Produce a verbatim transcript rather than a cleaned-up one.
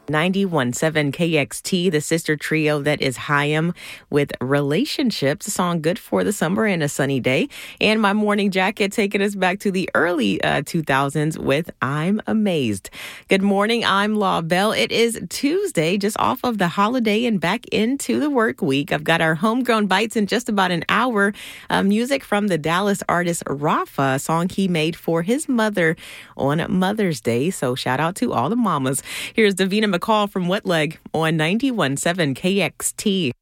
ninety-one point seven K X T, the sister trio that is Haim with Relationships, a song good for the summer and a sunny day. And My Morning Jacket taking us back to the early uh, two thousands with I'm Amazed. Good morning, I'm Law Bell. It is Tuesday, just off of the holiday and back into the work week. I've got our homegrown bites in just about an hour. Uh, music from the Dallas artist Rafa, a song he made for his mother on Mother's Day. So shout out to all the mamas. Here's Davina McCall from Wet Leg on ninety-one point seven K X T.